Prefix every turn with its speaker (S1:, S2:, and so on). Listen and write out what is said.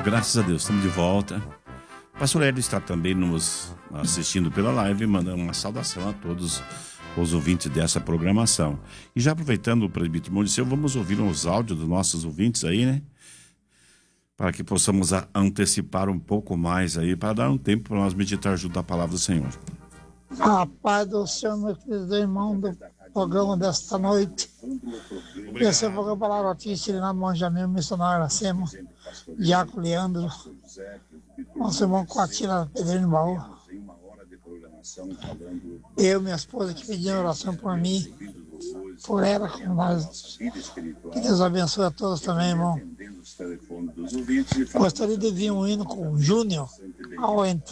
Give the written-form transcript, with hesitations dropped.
S1: Graças a Deus, estamos de volta. O pastor Hélio está também nos assistindo pela live, mandando uma saudação a todos os ouvintes dessa programação. E já aproveitando o presbítero Maurício, vamos ouvir os áudios dos nossos ouvintes aí, né? Para que possamos antecipar um pouco mais aí, para dar um tempo para nós meditar junto da palavra do Senhor.
S2: A paz do Senhor, meu querido irmão do programa desta noite. Esse é o programa Palavra Artista, ele na Monjamim, missionário Iracema, Diácono Leandro, nosso irmão Coatila Pedrinho Baú. Eu e minha esposa que pediram oração por mim, por ela, como nós. Que Deus abençoe a todos também, irmão. Gostaria de vir um hino com o Júnior ao entrar.